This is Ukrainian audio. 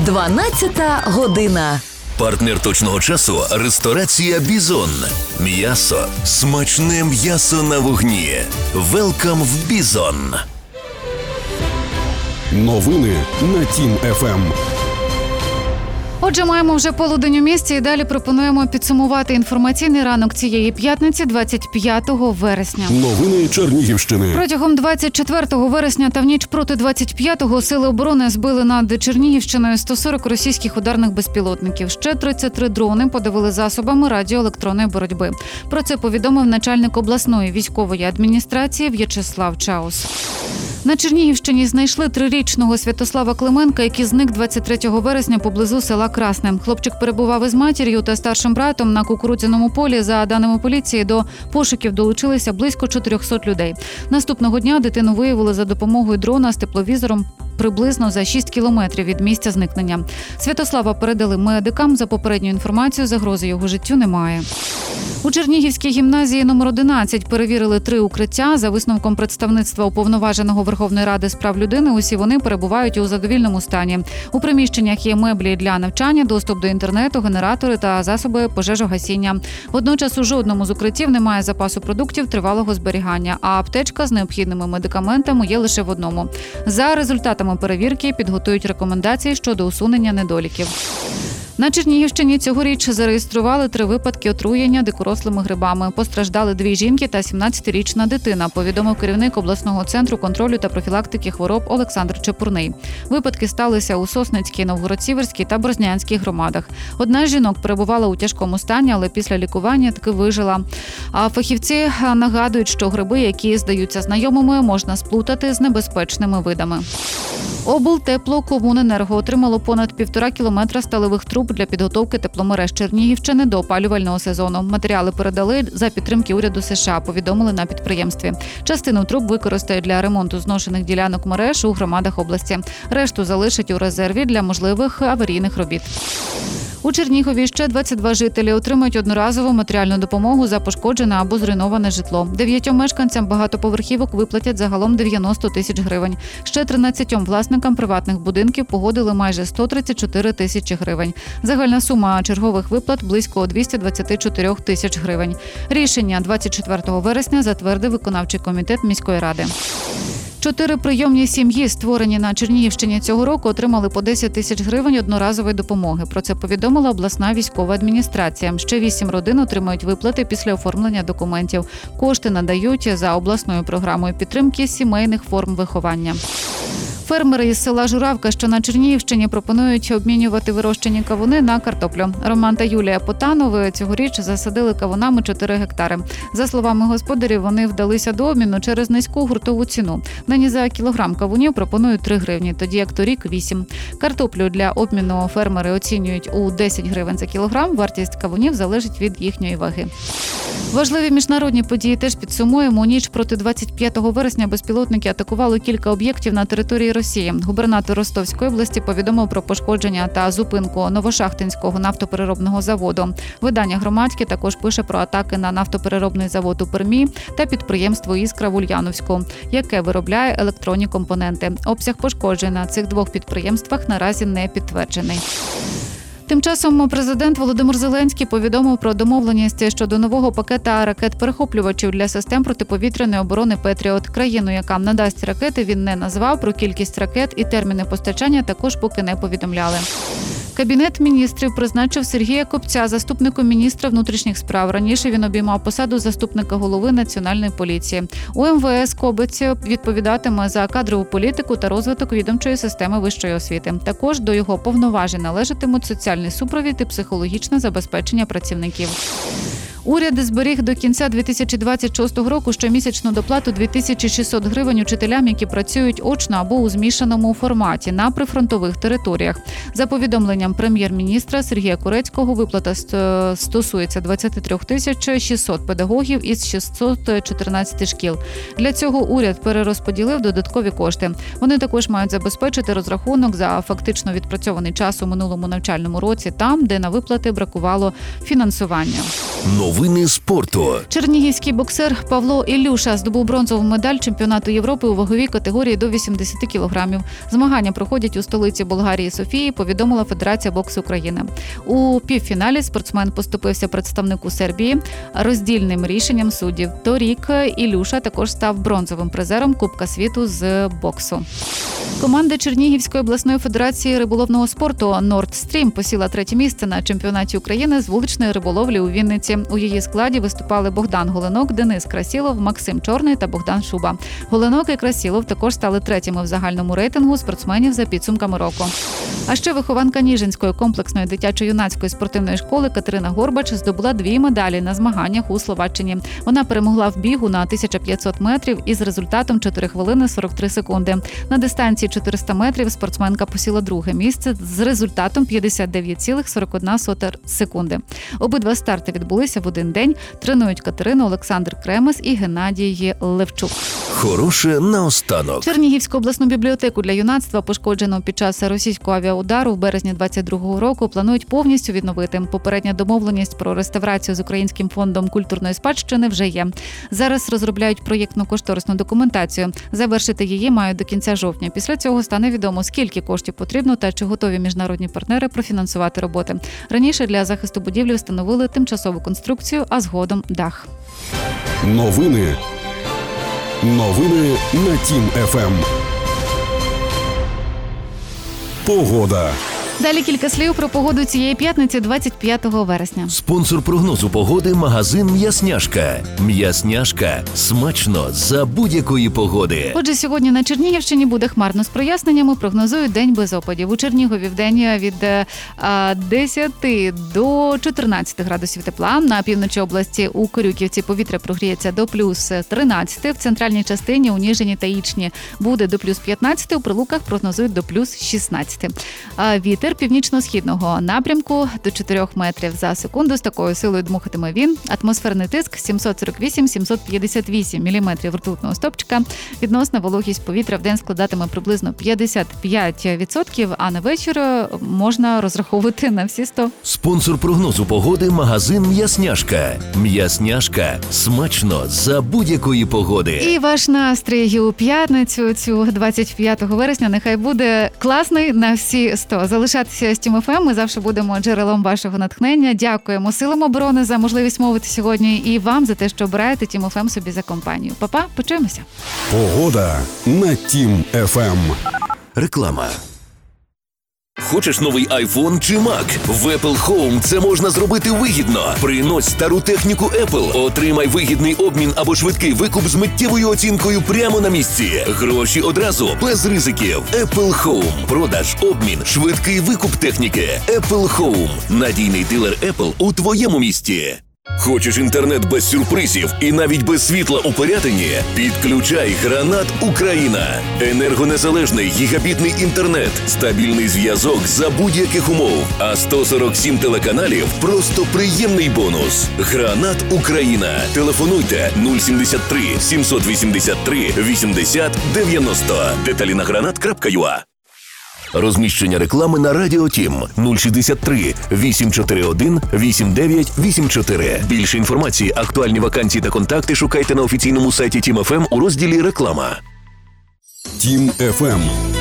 12 година. Партнер точного часу – ресторація «Бізон». М'ясо. Смачне м'ясо на вогні. Велкам в «Бізон». Новини на Тім ФМ. Отже, маємо вже полудень у місті і далі пропонуємо підсумувати інформаційний ранок цієї п'ятниці, 25 вересня. Новини Чернігівщини. Протягом 24 вересня та в ніч проти 25-го Сили оборони збили над Чернігівщиною 140 російських ударних безпілотників. Ще 33 дрони подавили засобами радіоелектронної боротьби. Про це повідомив начальник обласної військової адміністрації В'ячеслав Чаус. На Чернігівщині знайшли 3-річного Святослава Клименка, який зник 23 вересня поблизу села Красне. Хлопчик перебував із матір'ю та старшим братом на кукурудзяному полі. За даними поліції, до пошуків долучилися близько 400 людей. Наступного дня дитину виявили за допомогою дрона з тепловізором приблизно за 6 кілометрів від місця зникнення. Святослава передали медикам. За попередньою інформацією, загрози його життю немає. У Чернігівській гімназії номер 11 перевірили 3 укриття. За висновком представництва Уповноваженого Верховної Ради з прав людини, усі вони перебувають у задовільному стані. У приміщеннях є меблі для навчання, доступ до інтернету, генератори та засоби пожежогасіння. Водночас у жодному з укриттів немає запасу продуктів тривалого зберігання, а аптечка з необхідними медикаментами є лише в одному. За результатами перевірки підготують рекомендації щодо усунення недоліків. На Чернігівщині цьогоріч зареєстрували 3 випадки отруєння дикорослими грибами. Постраждали 2 жінки та 17-річна дитина, повідомив керівник обласного центру контролю та профілактики хвороб Олександр Чепурний. Випадки сталися у Сосницькій, Новгород-Сіверській та Борзнянській громадах. Одна з жінок перебувала у тяжкому стані, але після лікування таки вижила. А фахівці нагадують, що гриби, які здаються знайомими, можна сплутати з небезпечними видами. Облтеплокомуненерго отримало понад 1,5 кілометра сталевих труб для підготовки тепломереж Чернігівщини до опалювального сезону. Матеріали передали за підтримки уряду США, повідомили на підприємстві. Частину труб використають для ремонту зношених ділянок мереж у громадах області. Решту залишать у резерві для можливих аварійних робіт. У Чернігові ще 22 жителі отримають одноразову матеріальну допомогу за пошкоджене або зруйноване житло. 9 мешканцям багатоповерхівок виплатять загалом 90 тисяч гривень. Ще 13 власникам приватних будинків погодили майже 134 тисячі гривень. Загальна сума чергових виплат – близько 224 тисяч гривень. Рішення 24 вересня затвердив виконавчий комітет міської ради. 4 прийомні сім'ї, створені на Чернігівщині цього року, отримали по 10 тисяч гривень одноразової допомоги. Про це повідомила обласна військова адміністрація. Ще 8 родин отримають виплати після оформлення документів. Кошти надають за обласною програмою підтримки сімейних форм виховання. Фермери із села Журавка, що на Чернігівщині, пропонують обмінювати вирощені кавуни на картоплю. Роман та Юлія Потанови цьогоріч засадили кавунами 4 гектари. За словами господарів, вони вдалися до обміну через низьку гуртову ціну. Нині за кілограм кавунів пропонують 3 гривні, тоді як торік – 8. Картоплю для обміну фермери оцінюють у 10 гривень за кілограм. Вартість кавунів залежить від їхньої ваги. Важливі міжнародні події теж підсумуємо. У ніч проти 25 вересня безпілотники атакували кілька об'єктів на території Росії. Губернатор Ростовської області повідомив про пошкодження та зупинку Новошахтинського нафтопереробного заводу. Видання «Громадське» також пише про атаки на нафтопереробний завод у Пермі та підприємство «Іскра» в Ульяновську, яке виробляє електронні компоненти. Обсяг пошкоджень на цих 2 підприємствах наразі не підтверджений. Тим часом президент Володимир Зеленський повідомив про домовленість щодо нового пакета ракет-перехоплювачів для систем протиповітряної оборони «Петріот». Країну, яка надасть ракети, він не назвав, про кількість ракет і терміни постачання також поки не повідомляли. Кабінет міністрів призначив Сергія Кобця заступником міністра внутрішніх справ. Раніше він обіймав посаду заступника голови Національної поліції. У МВС Кобець відповідатиме за кадрову політику та розвиток відомчої системи вищої освіти. Також до його повноважень належатимуть соціальний супровід і психологічне забезпечення працівників. Уряд зберіг до кінця 2026 року щомісячну доплату 2600 гривень учителям, які працюють очно або у змішаному форматі на прифронтових територіях. За повідомленням прем'єр-міністра Сергія Курецького, виплата стосується 23 600 педагогів із 614 шкіл. Для цього уряд перерозподілив додаткові кошти. Вони також мають забезпечити розрахунок за фактично відпрацьований час у минулому навчальному році там, де на виплати бракувало фінансування. Новини Новини спорту. Чернігівський боксер Павло Ілюша здобув бронзову медаль чемпіонату Європи у ваговій категорії до 80 кілограмів. Змагання проходять у столиці Болгарії Софії, повідомила Федерація боксу України. У півфіналі спортсмен поступився представнику Сербії роздільним рішенням суддів. Торік Ілюша також став бронзовим призером Кубка світу з боксу. Команда Чернігівської обласної федерації риболовного спорту «Нордстрім» посіла 3-те місце на чемпіонаті України з вуличної риболовлі у Вінниці. У її складі виступали Богдан Голенок, Денис Красілов, Максим Чорний та Богдан Шуба. Голенок і Красілов також стали 3-ми в загальному рейтингу спортсменів за підсумками року. А ще вихованка Ніжинської комплексної дитячо-юнацької спортивної школи Катерина Горбач здобула 2 медалі на змаганнях у Словаччині. Вона перемогла в бігу на 1500 метрів із результатом 4 хвилини 43 секунди. На дистанції 400 метрів спортсменка посіла 2-ге місце з результатом 59,41 секунди. Обидва старти відбулися в один день. Тренують Катерину Олександр Кремес і Геннадій Левчук. Хороше наостанок. Чернігівську обласну бібліотеку для юнацтва, пошкоджену під час російського авіаудару в березні 22-го року, планують повністю відновити. Попередня домовленість про реставрацію з Українським фондом культурної спадщини вже є. Зараз розробляють проєктно-кошторисну документацію. Завершити її мають до кінця жовтня. Після цього стане відомо, скільки коштів потрібно та чи готові міжнародні партнери профінансувати роботи. Раніше для захисту будівлі встановили тимчасову конструкцію, а згодом дах. Новини на Тім ФМ. Погода. Далі кілька слів про погоду цієї п'ятниці, 25 вересня. Спонсор прогнозу погоди – магазин «М'ясняшка». «М'ясняшка» – смачно за будь-якої погоди. Отже, сьогодні на Чернігівщині буде хмарно з проясненнями, прогнозують день без опадів. У Чернігові вдень від 10 до 14 градусів тепла. На півночі області у Корюківці повітря прогріється до плюс 13. В центральній частині у Ніжині та Ічні буде до плюс 15. У Прилуках прогнозують до плюс 16. Вітер північно-східного напрямку до 4 метрів за секунду. З такою силою дмухатиме він. Атмосферний тиск 748-758 міліметрів ртутного стовпчика. Відносна вологість повітря вдень складатиме приблизно 55%, а на вечір можна розраховувати на всі 100. Спонсор прогнозу погоди – магазин «М'ясняшка». «М'ясняшка» – смачно за будь-якої погоди. І ваш настрій у п'ятницю, цю 25 вересня, нехай буде класний на всі 100. Залишатися з Тім ФМ, ми завжди будемо джерелом вашого натхнення. Дякуємо Силам оборони за можливість мовити сьогодні і вам за те, що обираєте Тім ФМ собі за компанію. Па-па, почуємося. Погода на Тім ФМ. Реклама. Хочеш новий iPhone чи Mac? В Apple Home це можна зробити вигідно. Принось стару техніку Apple, отримай вигідний обмін або швидкий викуп з миттєвою оцінкою прямо на місці. Гроші одразу, без ризиків. Apple Home. Продаж, обмін, швидкий викуп техніки. Apple Home. Надійний дилер Apple у твоєму місті. Хочеш інтернет без сюрпризів і навіть без світла у перетині? Підключай Гранат Україна. Енергонезалежний гігабітний інтернет, стабільний зв'язок за будь-яких умов. А 147 телеканалів – просто приємний бонус. Гранат Україна. Телефонуйте 073 783 80 90. Деталі на granat.ua. Розміщення реклами на Радіо Тім 063 841 8984. Більше інформації, актуальні вакансії та контакти шукайте на офіційному сайті Тім ФМ у розділі «Реклама». Тім ФМ.